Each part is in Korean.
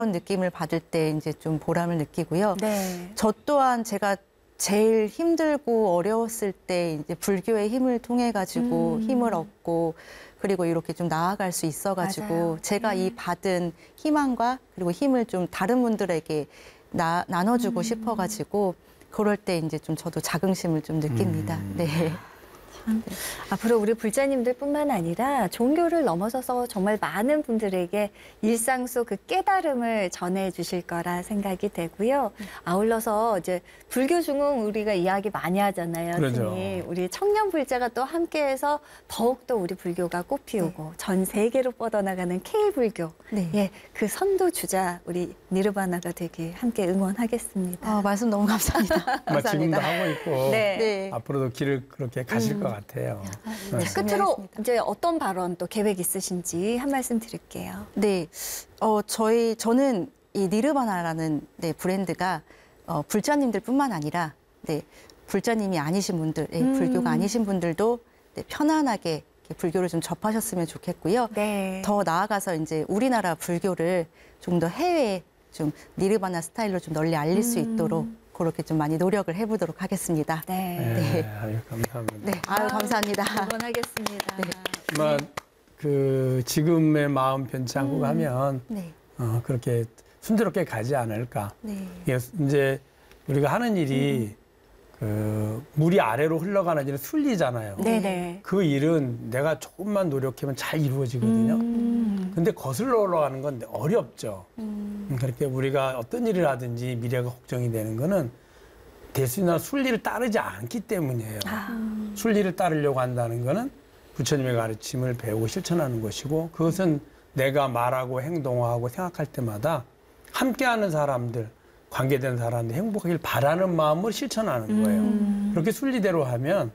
느낌을 받을 때 이제 좀 보람을 느끼고요. 네. 저 또한 제가 제일 힘들고 어려웠을 때 이제 불교의 힘을 통해 가지고 힘을 얻고 그리고 이렇게 좀 나아갈 수 있어 가지고 맞아요. 제가 이 받은 희망과 그리고 힘을 좀 다른 분들에게 나눠주고 싶어 가지고 그럴 때 이제 좀 저도 자긍심을 좀 느낍니다. 네. 앞으로 우리 불자님들뿐만 아니라 종교를 넘어서서 정말 많은 분들에게 일상 속 그 깨달음을 전해 주실 거라 생각이 되고요. 아울러서 이제 불교 중흥 우리가 이야기 많이 하잖아요. 그렇죠. 스님. 우리 청년 불자가 또 함께해서 더욱더 우리 불교가 꽃피우고 전 세계로 뻗어나가는 K불교. 네. 예, 그 선도 주자 우리 니르바나가 되길 함께 응원하겠습니다. 말씀 너무 감사합니다. 아마 지금도 감사합니다. 하고 있고 네. 네. 앞으로도 길을 그렇게 가실 것 같아요. 네. 자, 끝으로 하겠습니다. 이제 어떤 발언 또 계획 있으신지 한 말씀 드릴게요. 네, 저는 이 니르바나라는 브랜드가 불자님들뿐만 아니라 불자님이 아니신 분들, 불교가 아니신 분들도 편안하게 이렇게 불교를 좀 접하셨으면 좋겠고요. 네. 더 나아가서 이제 우리나라 불교를 좀 더 해외에 좀 니르바나 스타일로 좀 널리 알릴 수 있도록 그렇게 좀 많이 노력을 해보도록 하겠습니다. 네. 네. 아유, 감사합니다. 네, 아유 감사합니다. 응원하겠습니다. 네. 아마 그 지금의 마음 변치 않고 가면 네, 그렇게 순조롭게 가지 않을까. 네, 이게 이제 우리가 하는 일이 그 물이 아래로 흘러가는 일은 순리잖아요. 네네. 그 일은 내가 조금만 노력하면 잘 이루어지거든요. 근데 거슬러 올라가는 건 어렵죠. 그렇게 우리가 어떤 일을 하든지 미래가 걱정이 되는 거는 대수나 순리를 따르지 않기 때문이에요. 순리를 따르려고 한다는 거는 부처님의 가르침을 배우고 실천하는 것이고 그것은 내가 말하고 행동하고 생각할 때마다 함께하는 사람들, 관계된 사람들이 행복하길 바라는 마음으로 실천하는 거예요. 그렇게 순리대로 하면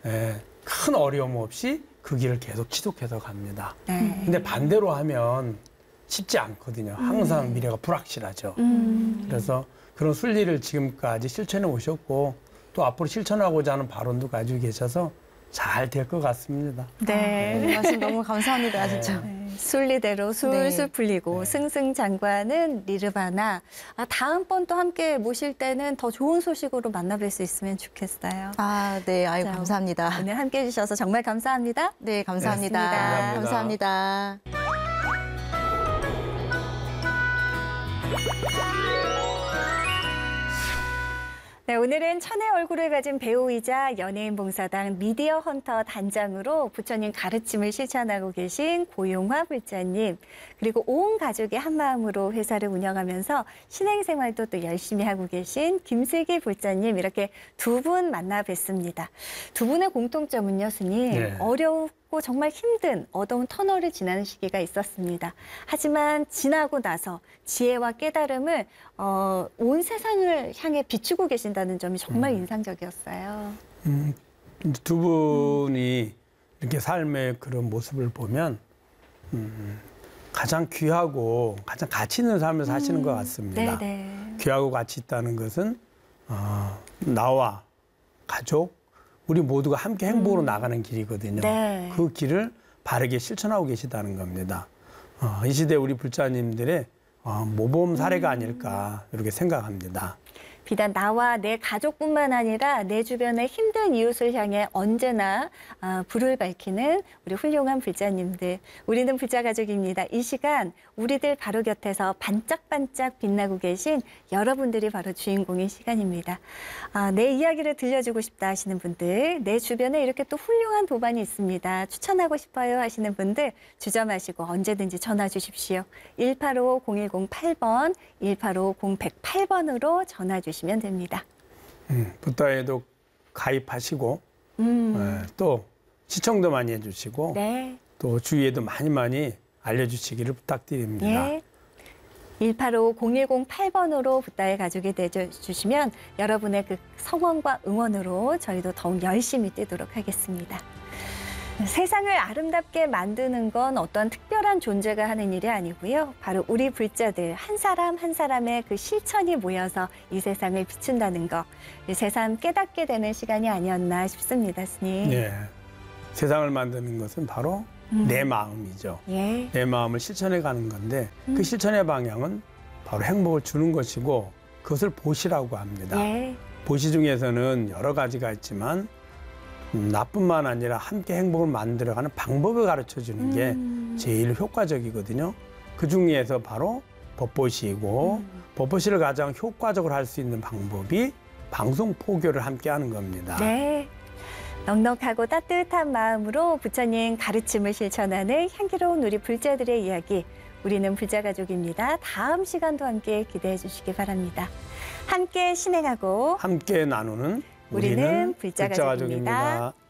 큰 어려움 없이 그 길을 계속 지속해서 갑니다. 네. 근데 반대로 하면 쉽지 않거든요. 항상 미래가 불확실하죠. 그래서 그런 순리를 지금까지 실천해 오셨고 또 앞으로 실천하고자 하는 발언도 가지고 계셔서 잘 될 것 같습니다. 네. 말씀 너무 감사합니다, 진짜. 순리대로 술술 네. 풀리고 승승장구하는 니르바나. 다음번 또 함께 모실 때는 더 좋은 소식으로 만나뵐 수 있으면 좋겠어요. 네, 아유 자, 감사합니다. 오늘 함께 해주셔서 정말 감사합니다. 네, 감사합니다. 네, 감사합니다. 네, 오늘은 천의 얼굴을 가진 배우이자 연예인 봉사당 미디어 헌터 단장으로 부처님 가르침을 실천하고 계신 고용화 불자님, 그리고 온 가족이 한마음으로 회사를 운영하면서 신행생활도 또 열심히 하고 계신 김슬기 불자님, 이렇게 두 분 만나 뵀습니다. 두 분의 공통점은요, 스님, 네. 어렵고 정말 힘든 어두운 터널을 지나는 시기가 있었습니다. 하지만 지나고 나서 지혜와 깨달음을 온 세상을 향해 비추고 계신다는 점이 정말 인상적이었어요. 두 분이 이렇게 삶의 그런 모습을 보면 가장 귀하고 가장 가치 있는 삶을 사시는 것 같습니다. 네네. 귀하고 가치 있다는 것은 나와 가족, 우리 모두가 함께 행복으로 나가는 길이거든요. 네. 그 길을 바르게 실천하고 계시다는 겁니다. 이 시대 우리 불자님들의 모범 사례가 아닐까 이렇게 생각합니다. 비단 나와 내 가족뿐만 아니라 내 주변의 힘든 이웃을 향해 언제나 불을 밝히는 우리 훌륭한 불자님들. 우리는 불자 가족입니다. 이 시간 우리들 바로 곁에서 반짝반짝 빛나고 계신 여러분들이 바로 주인공인 시간입니다. 내 이야기를 들려주고 싶다 하시는 분들, 내 주변에 이렇게 또 훌륭한 도반이 있습니다. 추천하고 싶어요 하시는 분들 주저마시고 언제든지 전화 주십시오. 185-0108번, 185-0108번으로 전화 주시면 됩니다. 부타에도 가입하시고 또 시청도 많이 해주시고 네. 또 주위에도 많이 알려주시기를 부탁드립니다. 예. 185-0108번으로 부타의 가족이 되어주시면 여러분의 그 성원과 응원으로 저희도 더욱 열심히 뛰도록 하겠습니다. 세상을 아름답게 만드는 건 어떤 특별한 존재가 하는 일이 아니고요. 바로 우리 불자들 한 사람 한 사람의 그 실천이 모여서 이 세상을 비춘다는 것. 새삼 깨닫게 되는 시간이 아니었나 싶습니다, 스님. 네. 세상을 만드는 것은 바로 내 마음이죠. 예. 내 마음을 실천해 가는 건데 그 실천의 방향은 바로 행복을 주는 것이고 그것을 보시라고 합니다. 예. 보시 중에서는 여러 가지가 있지만 나뿐만 아니라 함께 행복을 만들어가는 방법을 가르쳐 주는 게 제일 효과적이거든요. 그 중에서 바로 법보시이고 법보시를 가장 효과적으로 할 수 있는 방법이 방송 포교를 함께 하는 겁니다. 네. 넉넉하고 따뜻한 마음으로 부처님 가르침을 실천하는 향기로운 우리 불자들의 이야기. 우리는 불자가족입니다. 다음 시간도 함께 기대해 주시기 바랍니다. 함께 신행하고 함께 나누는 우리는 불자가족입니다. 불자가족입니다.